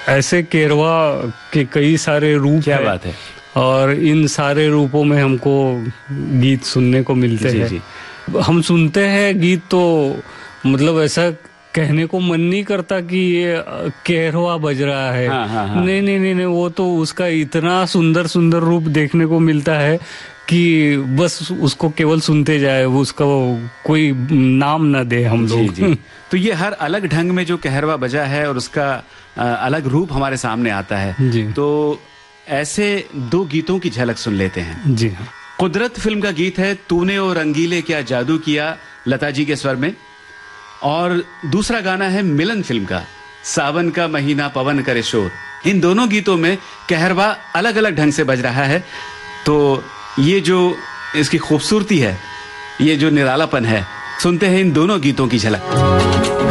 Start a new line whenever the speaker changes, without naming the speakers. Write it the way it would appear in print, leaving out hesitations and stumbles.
ऐसे केरवा के कई सारे रूप
क्या बात है।
और इन सारे रूपों में हमको गीत सुनने को मिलते हैं। हम सुनते हैं गीत तो मतलब ऐसा कहने को मन नहीं करता कि ये केरवा बज रहा है।
हाँ।
नहीं, वो तो उसका इतना सुंदर सुंदर रूप देखने को मिलता है कि बस उसको केवल सुनते जाए, वो उसका कोई नाम ना दे हम लोग।
जी। तो ये हर अलग ढंग में जो कहरवा बजा है और उसका अलग रूप हमारे सामने आता है
जी।
तो ऐसे 2 गीतों की झलक सुन लेते हैं।
जी हाँ।
कुदरत फिल्म का गीत है तूने ओ रंगीले क्या जादू किया, लता जी के स्वर में। और दूसरा गाना है मिलन फिल्म का, सावन का महीना पवन करे शोर। इन दोनों गीतों में कहरवा अलग अलग ढंग से बज रहा है। तो ये जो इसकी खूबसूरती है, ये जो निरालापन है, सुनते हैं इन दोनों गीतों की झलक।